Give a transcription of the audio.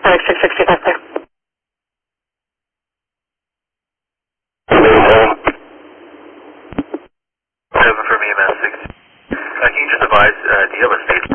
Alex 665 clear. Seven from EMS 6. Can you just advise, do you have a state